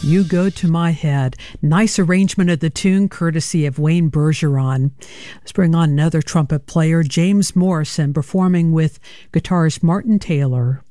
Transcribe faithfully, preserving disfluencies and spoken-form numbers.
You Go to My Head. Nice arrangement of the tune, courtesy of Wayne Bergeron. Let's bring on another trumpet player, James Morrison, performing with guitarist Martin Taylor.